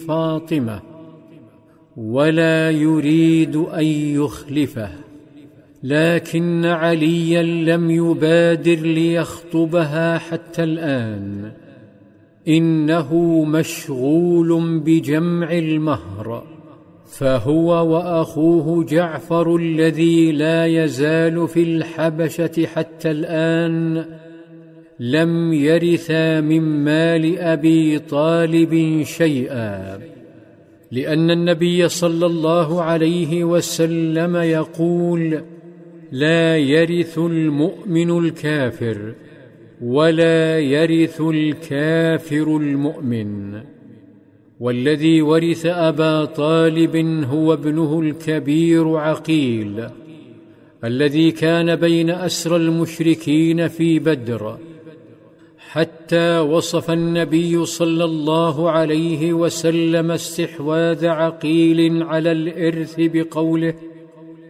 فاطمة ولا يريد أن يخلفه، لكن عليا لم يبادر ليخطبها حتى الآن، إنه مشغول بجمع المهر، فهو وأخوه جعفر الذي لا يزال في الحبشة حتى الآن لم يرثا من مال أبي طالب شيئا، لأن النبي صلى الله عليه وسلم يقول: لا يرث المؤمن الكافر ولا يرث الكافر المؤمن. والذي ورث أبا طالب هو ابنه الكبير عقيل، الذي كان بين أسرى المشركين في بدر، حتى وصف النبي صلى الله عليه وسلم استحواذ عقيل على الإرث بقوله: